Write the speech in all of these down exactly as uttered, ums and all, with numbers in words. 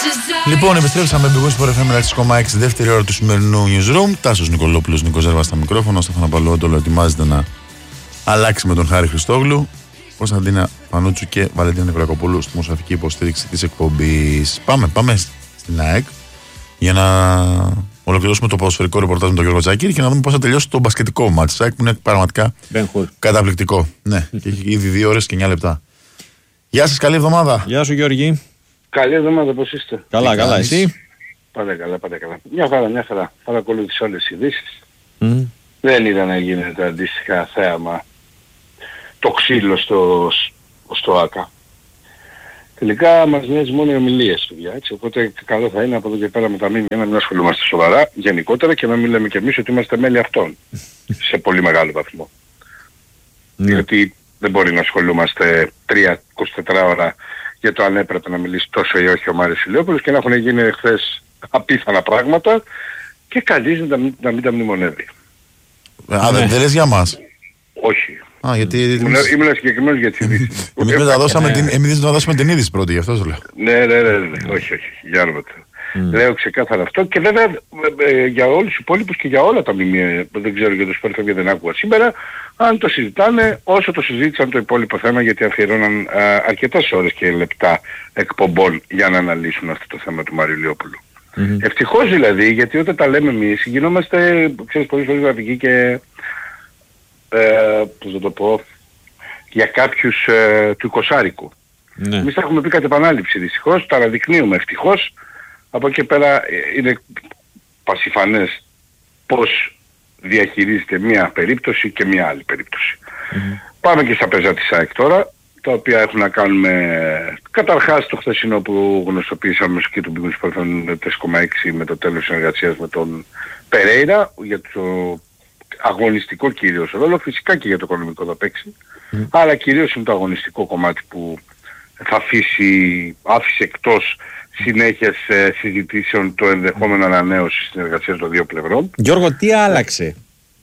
Λοιπόν, επιστρέψαμε με Big Win Sport εφ εμ έξι κόμμα έξι, δεύτερη ώρα του σημερινού newsroom. Τάσος Νικολόπουλος, Νίκος Ζέρβας στα μικρόφωνα. Ο Στέφανο Παλαιότολο ετοιμάζεται να αλλάξει με τον Χάρη Χριστόγλου. Κωνσταντίνα Πανούτσου και Βαλεντίνα Νικολακοπούλου στη μουσαφική υποστήριξη της εκπομπής. Πάμε, πάμε στην ΑΕΚ για να ολοκληρώσουμε το ποδοσφαιρικό ρεπορτάζ με τον Γιώργο Τζάκηρη και να δούμε πώς θα τελειώσει το μπασκετικό μάτς της ΑΕΚ που είναι πραγματικά καταπληκτικό. Ναι, και έχει ήδη δύο ώρες και εννιά λεπτά. Γεια σας, καλή εβδομάδα. Γεια σου, Γιώργη. Καλή εβδομάδα, πώς είστε? Καλά, καλά, εσύ? Πάντα καλά, πάντα καλά. Μια χαρά, μια χαρά. Παρακολούθησα όλες τις ειδήσεις. Mm. Δεν είδα να γίνεται αντίστοιχα θέαμα το ξύλο στο, στο ΆΚΑ. Τελικά μας νοιάζει μόνο οι ομιλίες, παιδιά, έτσι. Οπότε καλό θα είναι από εδώ και πέρα με τα μήνυμα να μην ασχολούμαστε σοβαρά γενικότερα και να μην λέμε κι εμείς ότι είμαστε μέλη αυτών. Σε πολύ μεγάλο βαθμό. Mm. Γιατί δεν μπορεί να ασχολούμαστε τρία είκοσι ώρα για το αν έπρεπε να μιλήσει τόσο ή όχι ο Μάριος Ηλιόπουλος και να έχουν γίνει χθες απίθανα πράγματα και κανείς να, να μην τα μνημονεύει. Α, δεν λες για μας? Όχι. Α, γιατί... Ήμουν συγκεκριμένος για τις ειδήσεις. Εμείς δεν θα δώσουμε την, εμείς δεν θα δώσουμε την είδηση πρώτη, γι' αυτό το λέω. Ναι, ναι, ναι, ναι, όχι, όχι, για άλλο το. Mm. Λέω ξεκάθαρα αυτό και βέβαια ε, για όλους τους υπόλοιπους και για όλα τα μνημεία, δεν ξέρω για το σπορ γιατί δεν άκουγα σήμερα, αν το συζητάνε όσο το συζήτησαν το υπόλοιπο θέμα γιατί αφιερώναν α, αρκετές ώρες και λεπτά εκπομπών για να αναλύσουν αυτό το θέμα του Μάριου Ηλιόπουλου. Mm-hmm. Ευτυχώς δηλαδή, γιατί όταν τα λέμε εμείς γινόμαστε, ξέρεις, πολύ φορές γραφικοί και ε, πώς θα το πω, για κάποιους ε, του εικοσάρικου. Mm-hmm. Εμείς τα έχουμε πει κατ' επανάληψη δυστυχώς, τα αναδεικνύουμε ευτυχώς. Από εκεί πέρα είναι πασιφανές πώς διαχειρίζεται μία περίπτωση και μία άλλη περίπτωση. Mm-hmm. Πάμε και στα πεζά της ΑΕΚ τώρα, τα οποία έχουν να κάνουν με καταρχάς το χθεσινό που γνωστοποιήσαμε και του Big Win Sport τέσσερα κόμμα έξι με το τέλος της συνεργασίας με τον Περέιρα για το αγωνιστικό κυρίως ρόλο, φυσικά και για το οικονομικό θα παίξει, mm-hmm. αλλά κυρίως είναι το αγωνιστικό κομμάτι που θα αφήσει, άφησε εκτός συνέχεια συζητήσεων το ενδεχόμενο ανανέωση συνεργασίας των δύο πλευρών. Γιώργο, τι άλλαξε?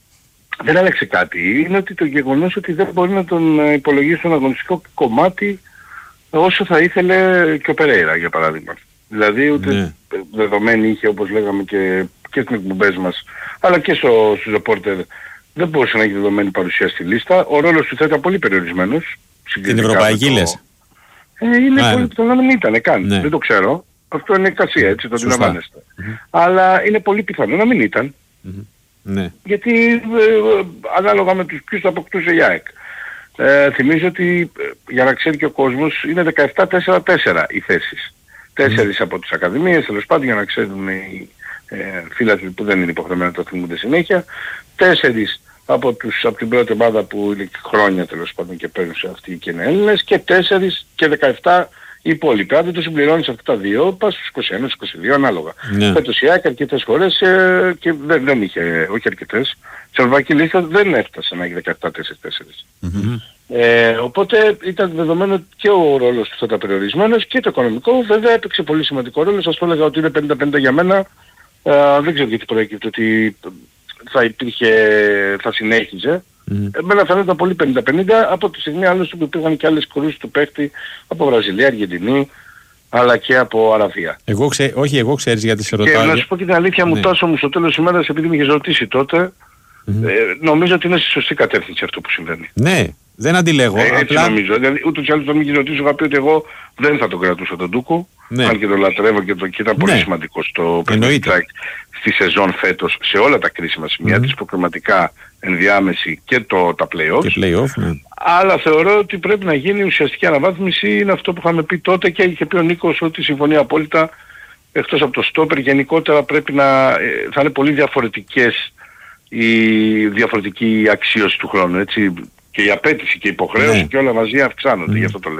Δεν άλλαξε κάτι. Είναι ότι το γεγονός ότι δεν μπορεί να τον υπολογίσει στον αγωνιστικό κομμάτι όσο θα ήθελε και ο Περέιρα, για παράδειγμα. Δηλαδή ούτε ναι. δεδομένη είχε, όπως λέγαμε και, και στις εκπομπές μας, αλλά και στο, στους ρεπόρτερ, δεν μπορούσε να έχει δεδομένη παρουσία στη λίστα. Ο ρόλος του θα ήταν πολύ περιορισμένος. Την ευρωπαϊκή το... λες? Ε, είναι Α, πολύ πιθανό να μην ήταν καν. Ναι. Δεν το ξέρω. Αυτό είναι εικασία, έτσι το αντιλαμβάνεστε. Mm-hmm. Αλλά είναι πολύ πιθανό να μην ήταν. Mm-hmm. Ναι. Γιατί ε, ανάλογα με τους ποιους θα αποκτούσε η ΑΕΚ. Ε, θυμίζω ότι ε, για να ξέρει και ο κόσμος είναι δεκαεπτά τέσσερα τέσσερα οι θέσεις. Τέσσερις mm-hmm. από τις ακαδημίες, τέλος πάντων για να ξέρουν οι ε, φίλαθλοι που δεν είναι υποχρεωμένοι να το θυμούνται συνέχεια. Τέσσερις από, τους, από την πρώτη ομάδα που είναι χρόνια τέλος πάντων και παίρνουν σε αυτή και είναι Έλληνες και τέσσερις και δεκαεπτά οι υπόλοιποι. Αν δεν το συμπληρώνεις αυτά τα δύο, πας στους είκοσι ένα είκοσι δύο ανάλογα. Ναι. Φέτος η ΑΕΚ αρκετές φορές ε, και δεν, δεν είχε, όχι αρκετές, στην ευρωπαϊκή λίστα δεν έφτασε να έχει δεκαεπτά τέσσερα τέσσερα. Mm-hmm. Ε, οπότε ήταν δεδομένο και ο ρόλος του θα ήταν περιορισμένος και το οικονομικό βέβαια έπαιξε πολύ σημαντικό ρόλο. Σας το έλεγα ότι είναι πενήντα πενήντα για μένα. Ε, δεν ξέρω γιατί προέκυπτε ότι θα υπήρχε, θα συνέχιζε. Mm. Εμένα φαίνονταν πολύ πενήντα πενήντα από τη στιγμή άλλωστε που υπήρχαν και άλλες κορούσεις του παίχτη από Βραζιλία, Αργεντινή αλλά και από Αραβία. Εγώ ξέ, όχι εγώ ξέρεις γιατί σε ρωτάω. Και να σου πω και την αλήθεια μου, ναι. Τάσο μου στο τέλος της ημέρας επειδή με είχες ρωτήσει τότε, mm. ε, νομίζω ότι είναι στη σωστή κατεύθυνση αυτό που συμβαίνει. Ναι, δεν αντιλέγω. Ε, έτσι απλά... νομίζω. Δηλαδή ούτως ή άλλως όταν με είχες ρωτήσει είχα πει ότι εγώ δεν θα τον κρατούσα τον Ντούκο. Ναι. Αν και τον λατρεύω και, το, και ήταν πολύ ναι. σημαντικό στο παιχνίδι στη σεζόν φέτος σε όλα τα κρίσιμα σημεία mm. της, προκριματικά, ενδιάμεση και το, τα play-offs. Και play-off, ναι. Αλλά θεωρώ ότι πρέπει να γίνει ουσιαστική αναβάθμιση, είναι αυτό που είχαμε πει τότε και είχε πει ο Νίκος ότι συμφωνεί απόλυτα, εκτός από το στόπερ γενικότερα πρέπει να θα είναι πολύ διαφορετικές η διαφορετική αξίωση του χρόνου, έτσι, και η απέτηση και η υποχρέωση ναι. και όλα μαζί αυξάνονται, mm. γι' αυτό το λέω.